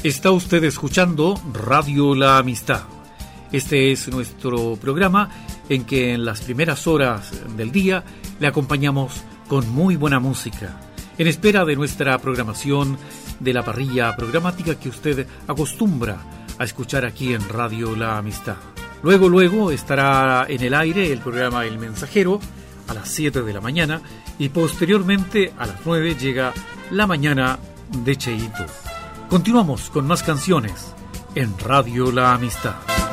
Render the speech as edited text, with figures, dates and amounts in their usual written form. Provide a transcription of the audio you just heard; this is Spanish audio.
Está usted escuchando Radio La Amistad. Este es nuestro programa en que en las primeras horas del día le acompañamos con muy buena música, en espera de nuestra programación de la parrilla programática que usted acostumbra a escuchar aquí en Radio La Amistad. Luego estará en el aire el programa El Mensajero a las 7 de la mañana y posteriormente a las 9 llega La Mañana de Cheito. Continuamos con más canciones en Radio La Amistad.